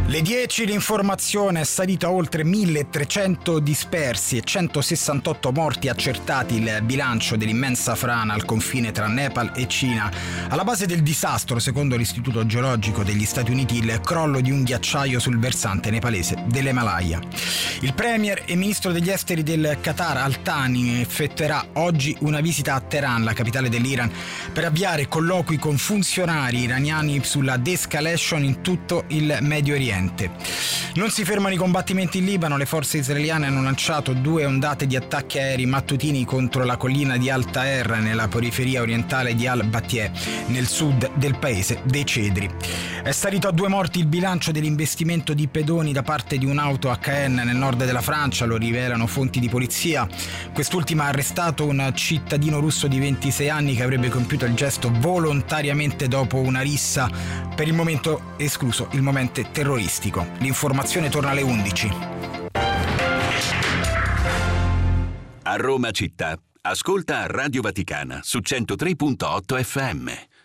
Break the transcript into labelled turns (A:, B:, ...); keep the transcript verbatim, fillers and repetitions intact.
A: Le dieci, l'informazione è salita a oltre milletrecento dispersi e centosessantotto morti accertati, il bilancio dell'immensa frana al confine tra Nepal e Cina. Alla base del disastro, secondo l'Istituto Geologico degli Stati Uniti, il crollo di un ghiacciaio sul versante nepalese dell'Himalaya. Il premier e ministro degli esteri del Qatar Al-Thani effettuerà oggi una visita a Teheran, la capitale dell'Iran, per avviare colloqui con funzionari iraniani sulla de-escalation in tutto il Medio Oriente. Non si fermano i combattimenti in Libano, le forze israeliane hanno lanciato due ondate di attacchi aerei mattutini contro la collina di Al-Taher nella periferia orientale di Al-Batia, nel sud del paese dei Cedri. È salito a due morti il bilancio dell'investimento di pedoni da parte di un'auto a Caen nel nord della Francia, lo rivelano fonti di polizia. Quest'ultima ha arrestato un cittadino russo di ventisei anni che avrebbe compiuto il gesto volontariamente dopo una rissa, per il momento escluso il momento terroristico. L'informazione torna alle undici.
B: A Roma città, ascolta Radio Vaticana su centotré virgola otto effe emme.